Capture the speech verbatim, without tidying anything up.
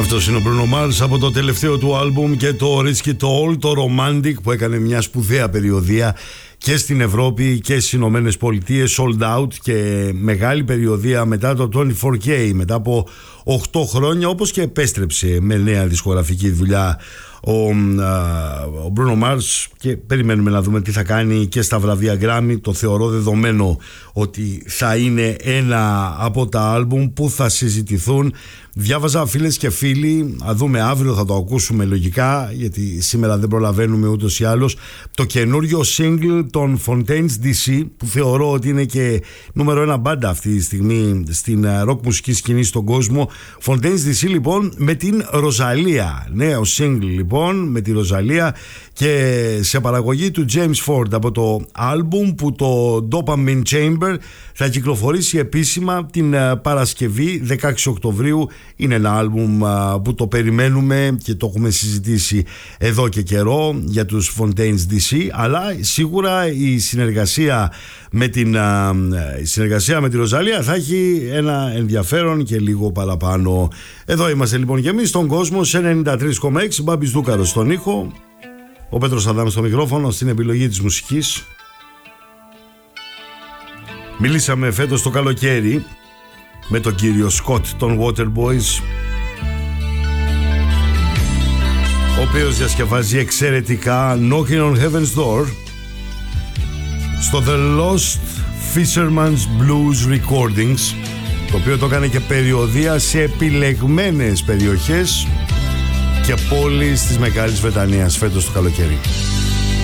Αυτός είναι ο Bruno Mars από το τελευταίο του άλμπουμ και το Risky Toll, το Romantic, που έκανε μια σπουδαία περιοδεία και στην Ευρώπη και στις Ηνωμένες Πολιτείες, sold out, και μεγάλη περιοδεία μετά το είκοσι τέσσερα κέι, μετά από οκτώ χρόνια, όπως και επέστρεψε με νέα δισκογραφική δουλειά ο, ο Bruno Mars, και περιμένουμε να δούμε τι θα κάνει και στα βραβεία Grammy. Το θεωρώ δεδομένο ότι θα είναι ένα από τα άλμπουμ που θα συζητηθούν. Διάβαζα, φίλες και φίλοι, να δούμε αύριο, θα το ακούσουμε λογικά, γιατί σήμερα δεν προλαβαίνουμε ούτως ή άλλως, το καινούριο single των Fontaines ντι σι, που θεωρώ ότι είναι και νούμερο ένα μπάντα αυτή τη στιγμή στην rock μουσική σκηνή στον κόσμο. Fontaines ντι σι λοιπόν με την Ροζαλία, νέο single λοιπόν με τη Ροζαλία, και σε παραγωγή του James Ford, από το άλμπουμ που το Dopamine Chamber θα κυκλοφορήσει επίσημα την Παρασκευή δεκαέξι Οκτωβρίου. Είναι ένα άλμπουμ που το περιμένουμε και το έχουμε συζητήσει εδώ και καιρό για τους Fontaines ντι σι, αλλά σίγουρα η συνεργασία με την η συνεργασία με τη Ροζαλία θα έχει ένα ενδιαφέρον και λίγο παραπάνω. Εδώ είμαστε λοιπόν και εμείς στον κόσμο σε ενενήντα τρία κόμμα έξι. Μπάμπης Δούκαρος στον ήχο, ο Πέτρος Αδάμ στο μικρόφωνο, στην επιλογή της μουσικής. Μιλήσαμε φέτος το καλοκαίρι με τον κύριο Σκοτ των Waterboys, ο οποίος διασκευάζει εξαιρετικά Knocking on Heaven's Door στο The Lost Fisherman's Blues Recordings, το οποίο το έκανε και περιοδεία σε επιλεγμένες περιοχές και πόλεις της Μεγάλης Βρετανίας φέτος το καλοκαίρι.